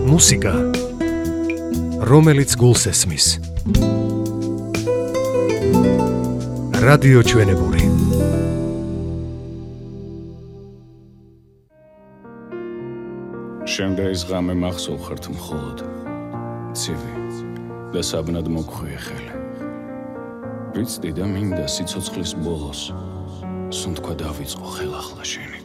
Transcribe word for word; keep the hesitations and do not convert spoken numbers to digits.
მუსიკა, რომელიც გულს ესმის. რადიო ჩვენებური. შემდგარის ღამე მახსოვხართ მხოლოდ ცივი და საბნად მოგხვიე ხელი. ვიცდი და მინდა სიცოცხლის ბოლოს სუნთქვა დავიწყო ხელახლა შენი.